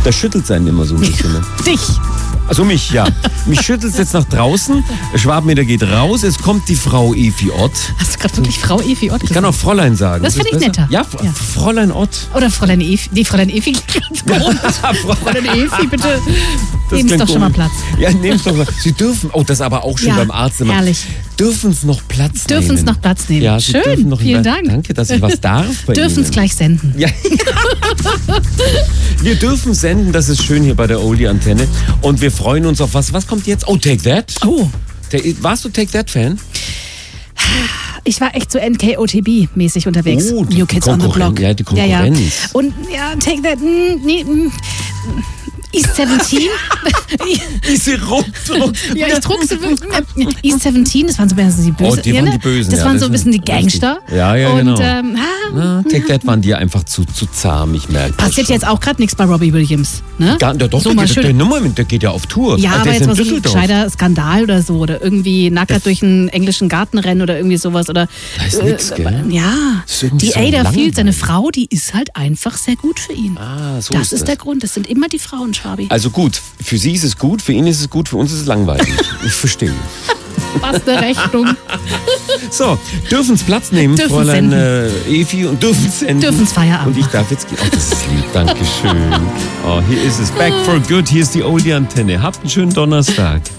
Da schüttelt es einen immer so ein bisschen. Ne? Dich. Also mich, ja. Mich schüttelt es jetzt nach draußen. Schwabenmeter geht raus. Es kommt die Frau Evi Ott. Hast du gerade wirklich Frau Evi Ott gesagt? Ich kann auch Fräulein sagen. Das finde ich besser? netter. Ja, Fräulein Ott. Oder Fräulein Evi. Nee, Fräulein Evi klingt gut. Fräulein Evi, bitte. Nehmen Sie doch schon mal Platz. Ja, nehmen Sie doch mal. Sie dürfen, das ist aber auch schön beim Arzt immer. Herrlich. Dürfen Sie noch Platz nehmen? Dürfen Sie noch Platz nehmen. Ja, Sie schön, dürfen noch vielen Dank. Danke, dass ich was darf bei Dürfen Ihnen. es gleich senden. Ja. Wir dürfen senden, das ist schön hier bei der Oldie-Antenne. Und wir freuen uns auf was. Was kommt jetzt? Oh, Take That. Oh. Warst du Take That-Fan? Ich war echt so NKOTB-mäßig unterwegs. Oh, New Kids on the Block. Ja, die Konkurrenz. Ja. Und ja, Take That, East 17. Diese Ruckdruck. Ja, ich druck sie wirklich. East 17, das waren so ein bisschen die Bösen. Oh, die waren die Bösen. Das ja, waren so ein bisschen die Gangster. Ja, und, genau. Take That waren dir einfach zu zahm, ich merke das. Passiert jetzt auch gerade nichts bei Robbie Williams. Ne? Doch, so der geht ja auf Tour. Ja, der aber ist jetzt in mal so ein Düsseldorf. gescheiter Skandal oder so. Oder irgendwie nackert durch einen englischen Garten rennen oder irgendwie sowas. Oder, da ist nix, gell? Ja, ist die so Ada langweilig. Field, seine Frau, die ist halt einfach sehr gut für ihn. So das ist der Grund. Das sind immer die Frauen, Schwabi. Also gut, für sie ist es gut, für ihn ist es gut, für uns ist es langweilig. Ich verstehe. Was eine Rechnung. So, dürfen Platz nehmen, Dürfen Fräulein Evi, und dürfen senden. Dürfen's Feierabend Und ich darf jetzt gehen. Oh, das ist lieb, Dankeschön. Oh, hier ist es. Back for good, hier ist die Oldie-Antenne. Habt einen schönen Donnerstag.